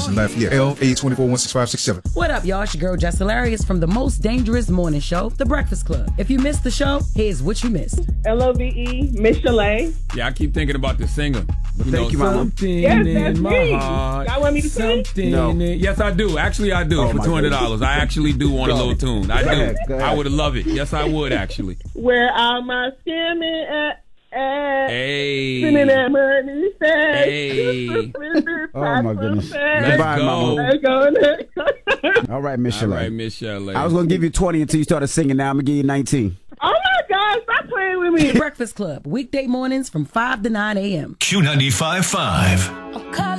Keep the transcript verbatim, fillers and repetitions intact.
Jersey, Lafayette. L A twenty-four one six five six seven. What up, y'all? It's your girl, Jess Hilarious from the most dangerous morning show, The Breakfast Club. If you missed the show, here's what you missed. L O V E, Miss Chalet. Yeah, I keep thinking about the singer. You Thank know, you, Mama. something Yes, that's in my me. heart. Y'all want me to sing? Something No. in- Yes, I do. Actually, I do. Oh, for my two hundred dollars. I actually do want a Go little ahead. tune. I Go do. ahead, go ahead. I would love it. Yes, I would, actually. Where are my scamming at? at Hey. Sending that money fast. Hey. Oh, my goodness. Let's Goodbye, go. Mama. Let's go. All right, Miss All Chalet. right, Miss Chalet. I was going to give you twenty until you started singing. Now I'm going to give you nineteen. Oh, my God. Stop playing with me. The Breakfast Club, weekday mornings from five to nine a.m. Q ninety-five point five.